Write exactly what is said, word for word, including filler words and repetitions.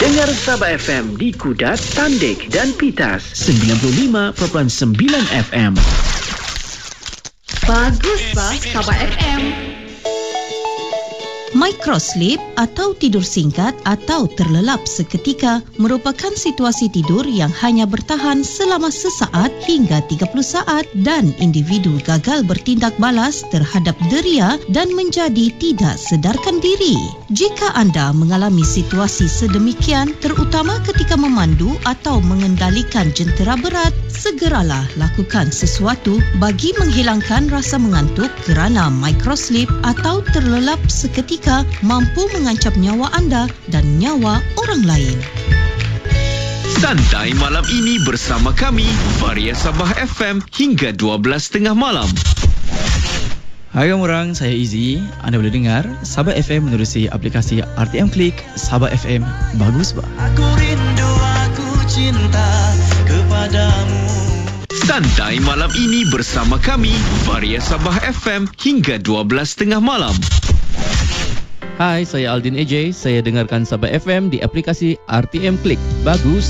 Dengar Sabah F M di Kudat, Tandik dan Pitas. sembilan puluh lima perpuluhan sembilan F M. Bagus bah Sabah F M. Microsleep atau tidur singkat atau terlelap seketika merupakan situasi tidur yang hanya bertahan selama sesaat hingga tiga puluh saat dan individu gagal bertindak balas terhadap deria dan menjadi tidak sedarkan diri. Jika anda mengalami situasi sedemikian, terutama ketika memandu atau mengendalikan jentera berat, segeralah lakukan sesuatu bagi menghilangkan rasa mengantuk kerana microsleep atau terlelap seketika mampu mengancam nyawa anda dan nyawa orang lain. Santai malam ini bersama kami, Varia Sabah F M hingga dua belas tiga puluh malam. Hai orang, saya Izzy. Anda boleh dengar Sabah F M menerusi aplikasi R T M Klik. Sabah F M, bagus bah. Aku rindu, aku cinta kepadamu. Santai malam ini bersama kami, Varia Sabah F M hingga dua belas tiga puluh malam. Hai, saya Aldin A J. Saya dengarkan Sabah F M di aplikasi R T M Klik. Bagus.